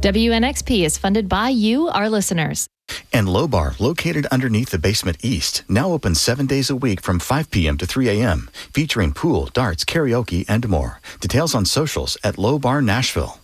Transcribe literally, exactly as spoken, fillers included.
W N X P is funded by you, our listeners. And Low Bar, located underneath the Basement East, now open seven days a week from five p.m. to three a.m., featuring pool, darts, karaoke, and more. Details on socials at Low Bar Nashville.